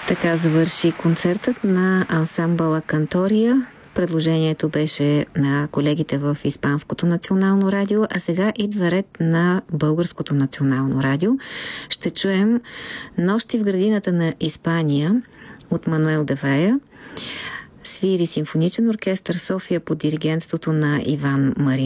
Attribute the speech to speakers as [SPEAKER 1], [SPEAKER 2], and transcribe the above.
[SPEAKER 1] Така завърши концертът на ансамбъла Кантория. Предложението беше на колегите в Испанското национално радио, а сега идва ред на Българското национално радио. Ще чуем Нощи в градината на Испания от Мануел де Фея. Свири симфоничен оркестър София под диригентството на Иван Марин.